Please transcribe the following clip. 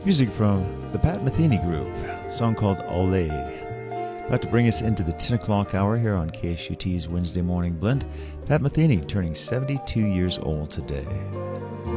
Music from the Pat Metheny Group, a song called Ole. About to bring us into the 10 o'clock hour here on KSUT's Wednesday Morning Blend. Pat Metheny turning 72 years old today.